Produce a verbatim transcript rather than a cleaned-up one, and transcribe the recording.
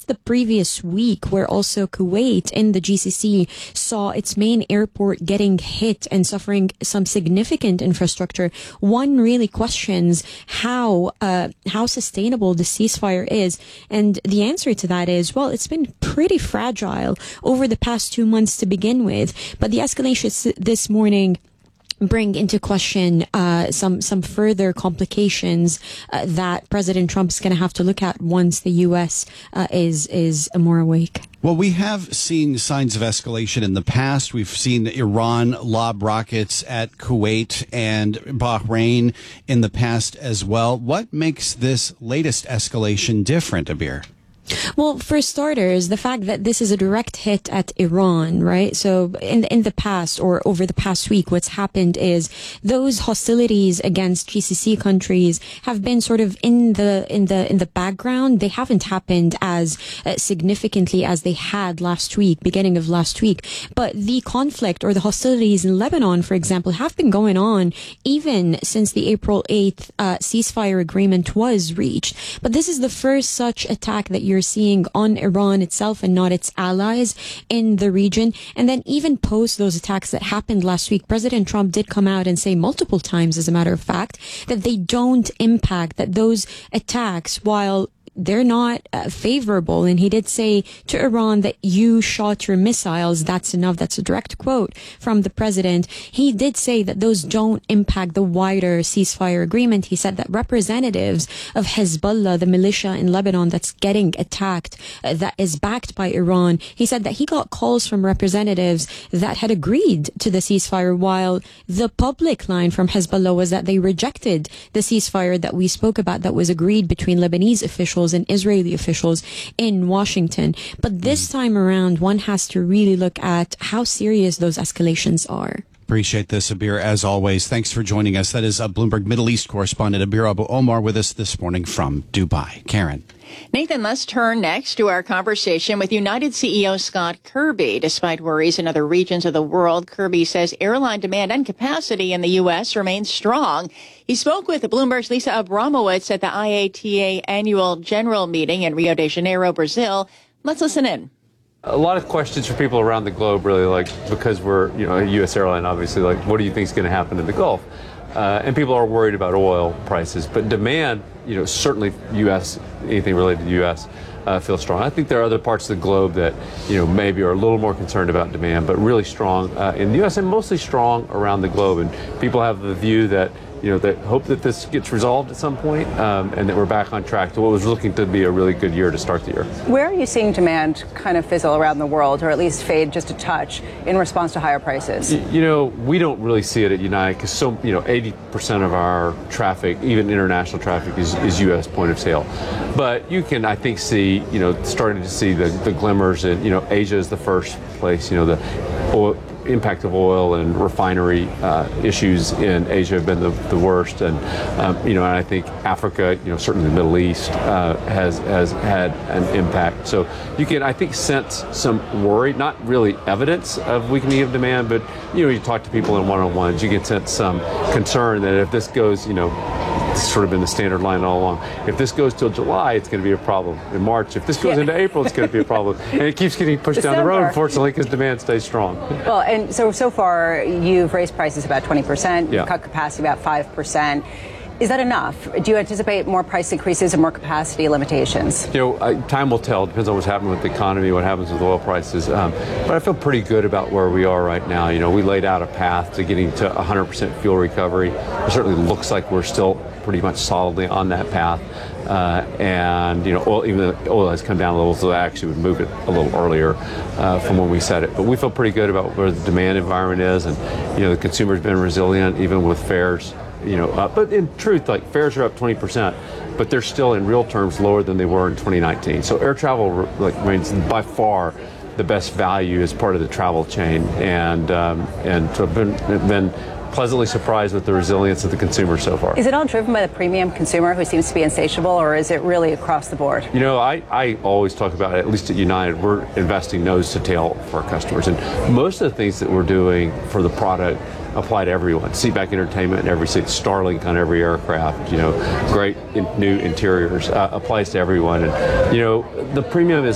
the previous week, where also Kuwait in the G C C saw its main airport getting hit and suffering some significant infrastructure, one really questions how uh, how sustainable the ceasefire is. And the answer to that is, well, it's been pretty fragile over the past two months to begin with. But the escalation this morning bring into question uh, some some further complications uh, that President Trump's going to have to look at once the U S uh, is is more awake. Well, we have seen signs of escalation in the past. We've seen Iran lob rockets at Kuwait and Bahrain in the past as well. What makes this latest escalation different, Abir? Well, for starters, the fact that this is a direct hit at Iran, right? So in in the past or over the past week, what's happened is those hostilities against G C C countries have been sort of in the in the in the background. They haven't happened as uh, significantly as they had last week, beginning of last week. But the conflict or the hostilities in Lebanon, for example, have been going on even since the April eighth uh, ceasefire agreement was reached. But this is the first such attack that you're seeing on Iran itself and not its allies in the region. And then even post those attacks that happened last week, President Trump did come out and say multiple times, as a matter of fact, that they don't impact, that those attacks, while they're not uh, favorable. And he did say to Iran that you shot your missiles. That's enough. That's a direct quote from the president. He did say that those don't impact the wider ceasefire agreement. He said that representatives of Hezbollah, the militia in Lebanon that's getting attacked, uh, that is backed by Iran, he said that he got calls from representatives that had agreed to the ceasefire, while the public line from Hezbollah was that they rejected the ceasefire that we spoke about that was agreed between Lebanese officials and Israeli officials in Washington. But this time around, one has to really look at how serious those escalations are. Appreciate this, Abir, as always. Thanks for joining us. That is a Bloomberg Middle East correspondent Abir Abu Omar with us this morning from Dubai. Karen. Nathan, let's turn next to our conversation with United C E O Scott Kirby. Despite worries in other regions of the world, Kirby says airline demand and capacity in the U S remains strong. He spoke with Bloomberg's Lisa Abramowitz at the I A T A annual general meeting in Rio de Janeiro, Brazil. Let's listen in. A lot of questions for people around the globe, really, like, because we're, you know, a U S airline, obviously, like, what do you think is going to happen in the Gulf? Uh, and people are worried about oil prices, but demand, you know, certainly U S, anything related to the U S, uh, feels strong. I think there are other parts of the globe that, you know, maybe are a little more concerned about demand, but really strong uh, in the U S and mostly strong around the globe. And people have the view that, you know, that hope that this gets resolved at some point, um, and that we're back on track to what was looking to be a really good year to start the year. Where are you seeing demand kind of fizzle around the world, or at least fade just a touch in response to higher prices? You, you know, we don't really see it at United because so, you know, eighty percent of our traffic, even international traffic, is, is U S point of sale. But you can, I think, see, you know, starting to see the, the glimmers, and, you know, Asia is the first place, you know, the oil, impact of oil and refinery uh, issues in Asia have been the, the worst, and um, you know, and I think Africa, you know, certainly the Middle East uh, has has had an impact. So you can, I think, sense some worry, not really evidence of weakening of demand, but you know, you talk to people in one-on-ones, you can sense some concern that if this goes, you know, it's sort of been the standard line all along. If this goes till July, it's going to be a problem. In March, if this goes yeah. into April, it's going to be a problem. And it keeps getting pushed December. down the road, unfortunately, because demand stays strong. Well, and so, so far, you've raised prices about twenty percent. Yeah. You've cut capacity about five percent. Is that enough? Do you anticipate more price increases and more capacity limitations? You know, uh, time will tell. It depends on what's happening with the economy, what happens with oil prices. Um, but I feel pretty good about where we are right now. You know, we laid out a path to getting to one hundred percent fuel recovery. It certainly looks like we're still pretty much solidly on that path. Uh, and, you know, oil, even though oil has come down a little, so I actually would move it a little earlier uh, from when we said it. But we feel pretty good about where the demand environment is. And, you know, the consumer's been resilient, even with fares. You know, uh, but in truth, like, fares are up twenty percent, but they're still in real terms lower than they were in twenty nineteen. So air travel, like, remains by far the best value as part of the travel chain, and um, and so I've been been pleasantly surprised with the resilience of the consumer so far. Is it all driven by the premium consumer who seems to be insatiable, or is it really across the board? You know, I, I always talk about it, at least at United, we're investing nose to tail for our customers, and most of the things that we're doing for the product apply to everyone. Seatback entertainment in every seat, Starlink on every aircraft, you know, great in, new interiors, uh, applies to everyone. And, you know, the premium is